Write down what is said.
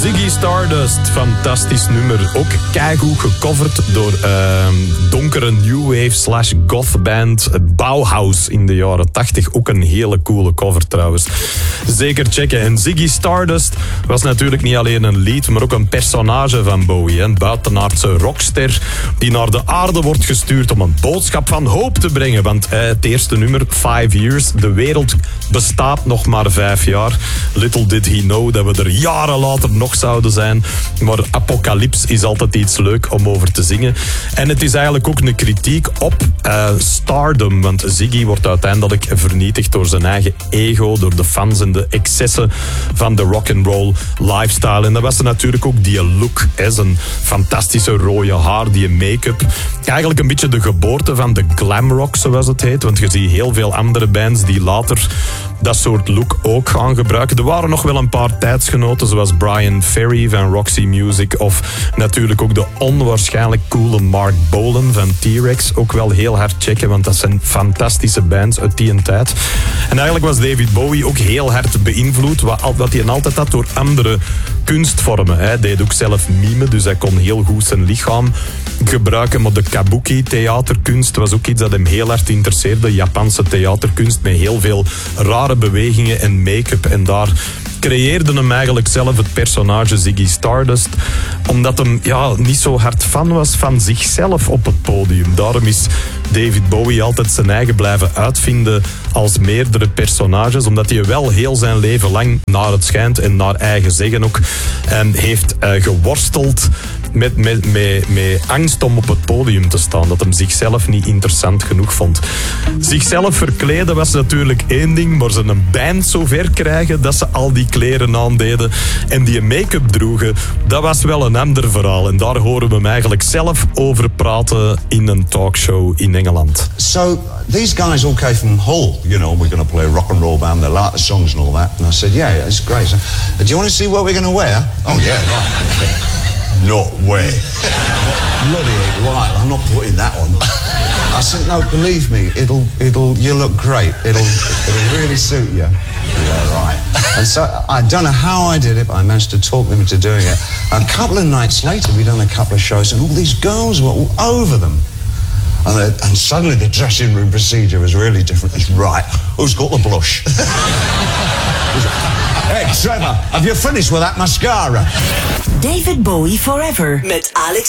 Ziggy Stardust, fantastisch nummer. Ook keigoed gecoverd door donkere new wave / goth band Bauhaus in de jaren 80. Ook een hele coole cover trouwens. Zeker checken. En Ziggy Stardust was natuurlijk niet alleen een lied, maar ook een personage van Bowie. Een buitenaardse rockster die naar de aarde wordt gestuurd om een boodschap van hoop te brengen. Want het eerste nummer, 5 Years, de wereld bestaat nog maar 5 jaar. Little did he know dat we er jaren later nog zouden zijn. Maar apocalyps is altijd iets leuk om over te zingen. En het is eigenlijk ook een kritiek op stardom. Want Ziggy wordt uiteindelijk vernietigd door zijn eigen ego, door de fans en de excessen van de rock'n'roll lifestyle. En dat was er natuurlijk ook die look. Zijn fantastische rode haar, die make-up. Eigenlijk een beetje de geboorte van de glam rock, zoals het heet. Want je ziet heel veel andere bands die later dat soort look ook gaan gebruiken. Er waren nog wel een paar tijdsgenoten, zoals Brian Ferry van Roxy Music of natuurlijk ook de onwaarschijnlijk coole Mark Bolan van T-Rex. Ook wel heel hard checken, want dat zijn fantastische bands uit die tijd. En eigenlijk was David Bowie ook heel hard beïnvloed, wat hij altijd had door andere kunstvormen. Hij deed ook zelf mime, dus hij kon heel goed zijn lichaam gebruiken. Maar de kabuki theaterkunst was ook iets dat hem heel hard interesseerde. Japanse theaterkunst met heel veel rare bewegingen en make-up. En daar creëerde hem eigenlijk zelf het personage Ziggy Stardust, omdat hem niet zo hard fan was van zichzelf op het podium. Daarom is David Bowie altijd zijn eigen blijven uitvinden als meerdere personages, omdat hij wel heel zijn leven lang, naar het schijnt en naar eigen zeggen ook, heeft geworsteld met angst om op het podium te staan. Dat hem zichzelf niet interessant genoeg vond. Zichzelf verkleden was natuurlijk één ding, maar ze een band zo ver krijgen dat ze al die kleren aandeden en die make-up droegen, dat was wel een ander verhaal. En daar horen we hem eigenlijk zelf over praten in een talkshow in Engeland. So, these guys all came from Hull, you know, we're going to play a rock and roll band, they like the songs and all that. And I said, yeah, it's great. So, do you want to see what we're going to wear? Oh, yeah, right. Not way. Bloody right, I'm not putting that on. I said, no, believe me, you look great. It'll really suit you. Yeah, right. And so I don't know how I did it, but I managed to talk them into doing it. A couple of nights later, we'd done a couple of shows, and all these girls were all over them. And suddenly the dressing room procedure was really different. It's right. Who's got the blush? Hey, Trevor, have you finished with that mascara? David Bowie Forever met Alex